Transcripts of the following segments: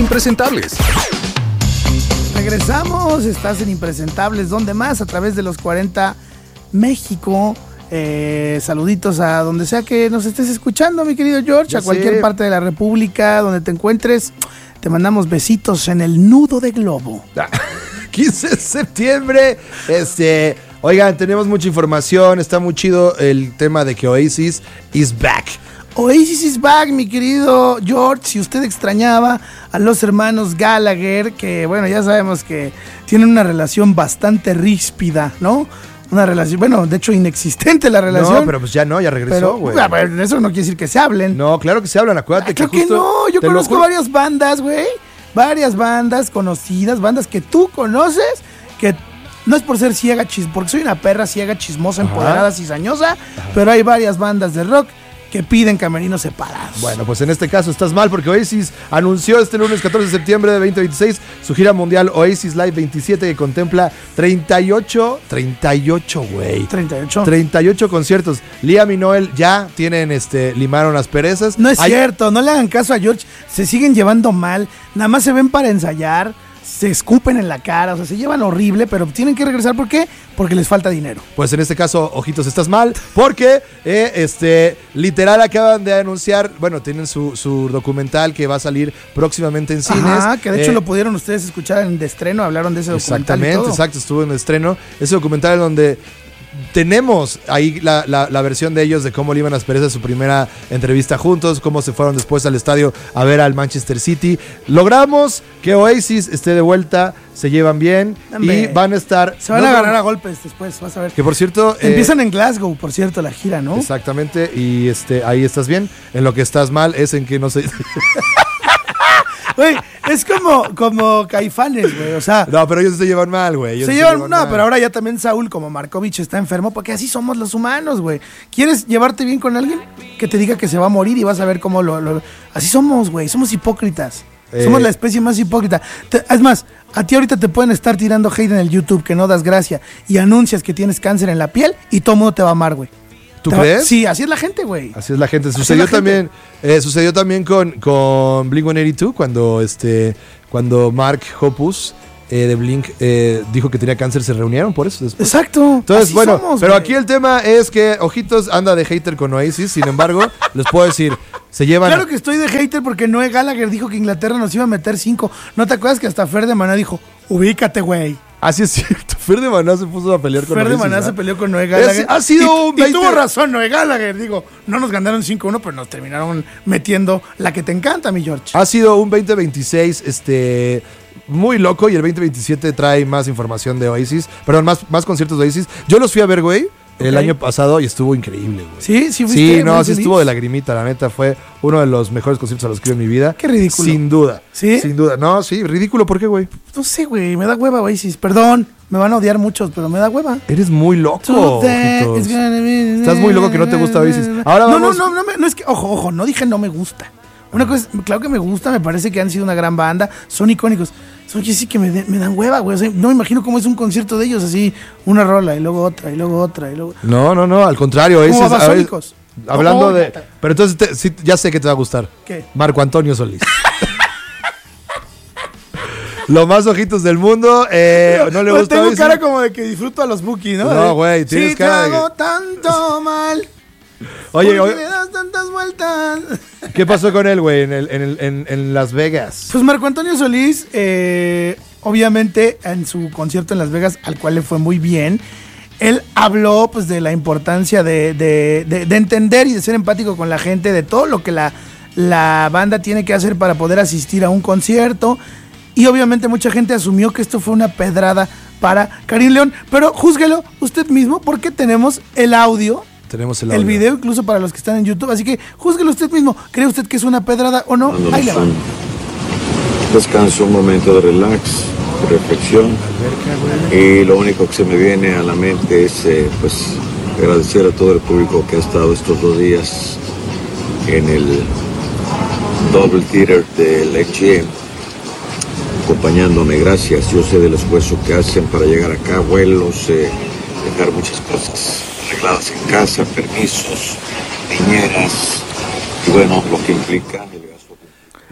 Impresentables. Regresamos, estás en Impresentables, ¿dónde más? A través de los 40 México. Saluditos a donde sea que nos estés escuchando, mi querido George, a cualquier parte de la República donde te encuentres. Te mandamos besitos en el nudo de globo. 15 de septiembre. Oigan, tenemos mucha información. Está muy chido el tema de que Oasis is back. Oasis is back, mi querido George. Si usted extrañaba a los hermanos Gallagher, que bueno, ya sabemos que tienen una relación bastante ríspida, ¿no? Una relación, bueno, de hecho inexistente la relación. No, pero pues ya no, ya regresó, güey. Pero eso no quiere decir que se hablen. No, claro que se hablan, acuérdate que justo... no, yo conozco varias bandas, güey. Varias bandas conocidas, bandas que tú conoces, que no es por ser ciega, porque soy una perra ciega, chismosa, empoderada, cizañosa, pero hay varias bandas de rock que piden camerinos separados. Bueno, pues en este caso estás mal porque Oasis anunció este lunes 14 de septiembre de 2026 su gira mundial Oasis Live 27 que contempla 38 conciertos. Liam y Noel ya tienen, limaron las perezas. No es cierto, no le hagan caso a George, se siguen llevando mal, nada más se ven para ensayar. Se escupen en la cara, o sea, se llevan horrible, pero tienen que regresar. ¿Por qué? Porque les falta dinero. Pues en este caso, ojitos, estás mal, porque literal acaban de anunciar, bueno, tienen su documental que va a salir próximamente en cines. Ajá, que de hecho lo pudieron ustedes escuchar en de estreno, hablaron de ese documental. Exactamente, exacto, estuvo en estreno. Ese documental en donde tenemos ahí la versión de ellos de cómo le iban las perezas su primera entrevista juntos, cómo se fueron después al estadio a ver al Manchester City. Logramos que Oasis esté de vuelta, se llevan bien. Y van a estar... Se van a agarrar a golpes después, vas a ver. Que por cierto... empiezan en Glasgow, por cierto, la gira, ¿no? Exactamente, y ahí estás bien. En lo que estás mal es en que no sé... Güey, es como Caifanes, güey, o sea... No, pero ellos se llevan mal, güey. Se llevan mal. Pero ahora ya también Saúl, como Markovich, está enfermo, porque así somos los humanos, güey. ¿Quieres llevarte bien con alguien? Que te diga que se va a morir y vas a ver cómo Así somos, güey, somos hipócritas. Somos la especie más hipócrita. Es más, a ti ahorita te pueden estar tirando hate en el YouTube, que no das gracia, y anuncias que tienes cáncer en la piel, y todo mundo te va a amar, güey. ¿Tú crees? Sí, así es la gente, güey. Así es la gente. Sucedió también con Blink-182 cuando Mark Hoppus de Blink dijo que tenía cáncer, se reunieron por eso después. Exacto. Entonces, así bueno, somos, pero güey. aquí el tema es que ojitos anda de hater con Oasis, sin embargo, les puedo decir, se llevan... Claro que estoy de hater porque Noel Gallagher dijo que Inglaterra nos iba a meter 5. ¿No te acuerdas que hasta Fer de Maná dijo, ubícate, güey? Así es cierto, Fer de Maná se puso a pelear con Fer de Oasis, Maná ¿verdad? se peleó con Noel Gallagher. Ha sido un 20... Y tuvo razón Noel Gallagher, digo, no nos ganaron 5-1, pero nos terminaron metiendo la que te encanta, mi George. Ha sido un 2026, muy loco, y el 2027 trae más información de Oasis, perdón, más conciertos de Oasis. Yo los fui a ver, güey, el año pasado y estuvo increíble, güey. Sí, sí, sí, no, sí estuvo de lagrimita, la neta, fue uno de los mejores conciertos a los que he ido en mi vida. Qué ridículo. Sin duda. ¿Sí? Sin duda. No, sí, ridículo, ¿por qué, güey? No sé, güey, me da hueva Oasis, perdón, me van a odiar muchos, pero me da hueva. Eres muy loco, ojitos. Estás muy loco que no te gusta Oasis. Ahora vamos... No, es que, ojo, no dije no me gusta. Una cosa, claro que me gusta, me parece que han sido una gran banda, son icónicos. Son que sí que me dan hueva, güey. O sea, no me imagino cómo es un concierto de ellos, así, una rola y luego otra, y luego otra, y luego... No, al contrario. Como Babasónicos. Hablando de... Pero entonces, sí, ya sé que te va a gustar. ¿Qué? Marco Antonio Solís. Lo más ojitos del mundo. No le gusta. Tengo cara como de que disfruto a los Buki, ¿no? No, güey, tienes sí, cara te hago tanto mal. Oye, me das tantas vueltas. ¿Qué pasó con él, güey, en Las Vegas? Pues Marco Antonio Solís, obviamente, en su concierto en Las Vegas, al cual le fue muy bien, él habló pues de la importancia de entender y de ser empático con la gente, de todo lo que la banda tiene que hacer para poder asistir a un concierto. Y obviamente mucha gente asumió que esto fue una pedrada para Karim León, pero júzguelo usted mismo porque tenemos el audio. Tenemos el audio. El video incluso para los que están en YouTube, así que júzguelo usted mismo. ¿Cree usted que es una pedrada o no? Ahí le va. Descanso, un momento de relax, de reflexión. Y lo único que se me viene a la mente es pues agradecer a todo el público que ha estado estos 2 días en el Double Theater del XG, acompañándome. Gracias. Yo sé del esfuerzo que hacen para llegar acá, vuelos, dejar muchas cosas arregladas en casa, permisos, niñeras, y bueno, lo que implica el gasto.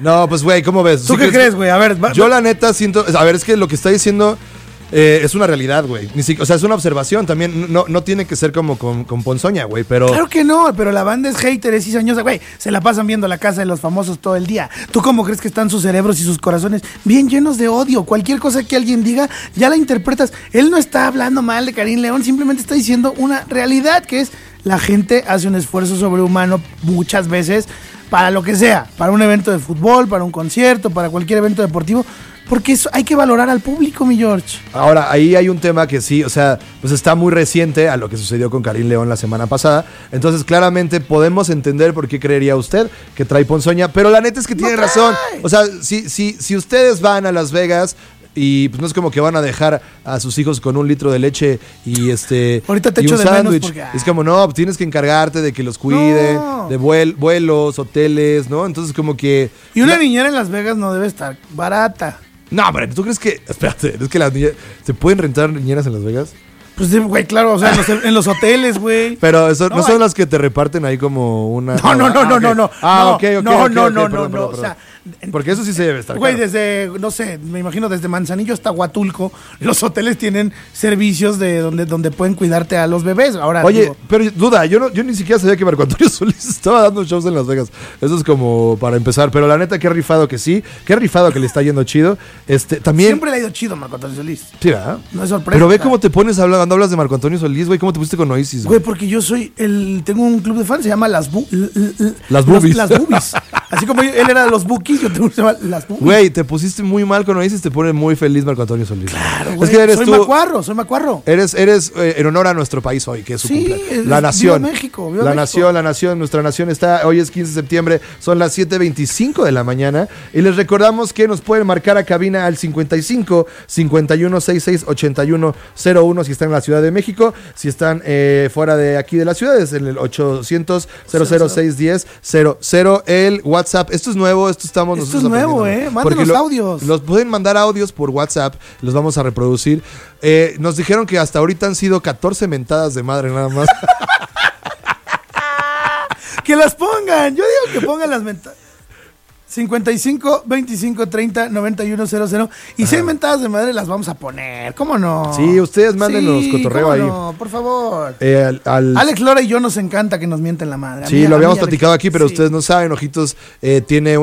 No, pues, güey, ¿cómo ves? ¿Tú qué crees, güey? A ver, yo la neta siento... A ver, es que lo que está diciendo es una realidad, güey. O sea, es una observación también. No tiene que ser como con Ponzoña, güey, pero... Claro que no, pero la banda es hater, es cizañosa, güey. Se la pasan viendo La Casa de los Famosos todo el día. ¿Tú cómo crees que están sus cerebros y sus corazones bien llenos de odio? Cualquier cosa que alguien diga, ya la interpretas. Él no está hablando mal de Karim León, simplemente está diciendo una realidad, que es la gente hace un esfuerzo sobrehumano muchas veces para lo que sea, para un evento de fútbol, para un concierto, para cualquier evento deportivo, porque eso hay que valorar al público, mi George. Ahora, ahí hay un tema que sí, o sea, pues está muy reciente a lo que sucedió con Karim León la semana pasada. Entonces, claramente podemos entender por qué creería usted que trae Ponzoña, pero la neta es que tiene razón. O sea, si ustedes van a Las Vegas y pues no es como que van a dejar a sus hijos con 1 litro de leche y ahorita te y echo un de menos sándwich. porque, Es como, no, pues tienes que encargarte de que los cuiden, de vuelos, hoteles, ¿no? Entonces como que... Y una niñera en Las Vegas no debe estar barata. No, hombre, ¿tú crees que... Espérate, ¿es que las niñeras... ¿Se pueden rentar niñeras en Las Vegas? Pues, güey, claro, o sea, en los hoteles, güey. Pero eso, no son las que te reparten ahí como una... No. Ok. No. O sea, porque eso sí se debe estar güey, claro. desde, no sé, me imagino desde Manzanillo hasta Huatulco, los hoteles tienen servicios de donde pueden cuidarte a los bebés. Ahora, oye, digo, pero duda, yo ni siquiera sabía que Marco Antonio Solís estaba dando shows en Las Vegas. Eso es como para empezar. Pero la neta, qué rifado que sí. Qué rifado que le está yendo chido. También... siempre le ha ido chido Marco Antonio Solís. Sí, ¿verdad? No es sorpresa. Pero ve cómo te pones hablando, cuando hablas de Marco Antonio Solís, güey. ¿Cómo te pusiste con Oasis, Güey, porque yo tengo un club de fans, se llama Las Boobies. Las Boobies. Así como él era de los Bookies, yo tengo un se llama Las Boobies. Güey, te pusiste muy mal con Oasis, te pone muy feliz Marco Antonio Solís. Claro, güey. Es que eres soy macuarro. Eres en honor a nuestro país hoy, que es su cumpleaños. La nación. Viva México, La nación, nuestra nación está, hoy es 15 de septiembre, son las 7:25 de la mañana. Y les recordamos que nos pueden marcar a cabina al 55 51 66 81 01 si están en la Ciudad de México. Si están fuera de aquí de la ciudad, es en el 800 00610 00. El WhatsApp, esto es nuevo, esto es nuevo, manden los audios. Los pueden mandar audios por WhatsApp, los vamos a reproducir. Nos dijeron que hasta ahorita han sido 14 mentadas de madre nada más. Que las pongan, yo digo que pongan las mentadas. 55 25 30 91 00. Y si hay mentadas de madre, las vamos a poner. ¿Cómo no? Sí, ustedes mándenos cotorreo ahí. No, por favor. Alex Lora y yo nos encanta que nos mienten la madre. Sí, lo habíamos platicado aquí, pero ustedes no saben, Ojitos tiene